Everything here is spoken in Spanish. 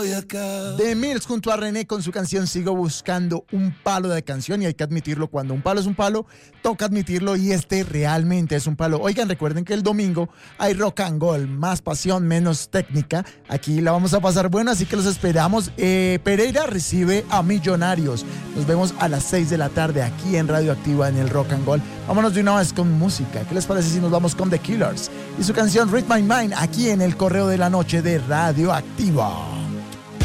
The Mills junto a René con su canción Sigo Buscando, un palo de canción, y hay que admitirlo, cuando un palo es un palo, toca admitirlo, y este realmente es un palo. Oigan, recuerden que el domingo hay rock and roll, más pasión, menos técnica. Aquí la vamos a pasar bueno, así que los esperamos. Pereira recibe a Millonarios. Nos vemos a las 6 de la tarde aquí en Radio Activa en el rock and roll. Vámonos de una vez con música. ¿Qué les parece si nos vamos con The Killers y su canción Read My Mind aquí en el Correo de la Noche de Radio Activa?